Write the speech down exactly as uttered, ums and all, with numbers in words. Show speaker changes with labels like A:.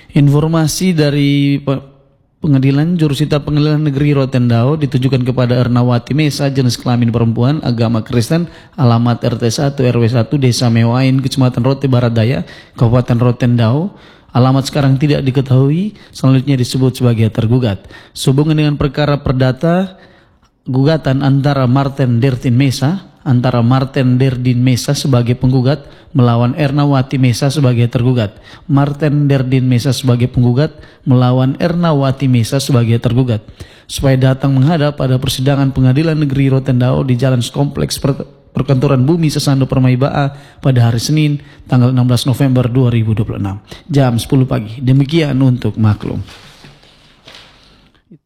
A: Informasi dari Pengadilan Jurusita Pengadilan Negeri Rotendao ditujukan kepada Ernawati Mesa, jenis kelamin perempuan, agama Kristen, alamat R T satu R W satu Desa Mewain, Kecamatan Rote Barat Daya, Kabupaten Rotendao. Alamat sekarang tidak diketahui, selanjutnya disebut sebagai tergugat. Sehubungan dengan perkara perdata gugatan antara Martin Dertin Mesa, antara Martin Derdin Mesa sebagai penggugat melawan Ernawati Mesa sebagai tergugat. Martin Derdin Mesa sebagai penggugat melawan Ernawati Mesa sebagai tergugat. Supaya datang menghadap pada persidangan Pengadilan Negeri Rotendao di Jalan Kompleks Perkantoran Bumi Sesando Permai Baa pada hari Senin tanggal enam belas November dua ribu dua puluh enam jam sepuluh pagi. Demikian untuk maklum.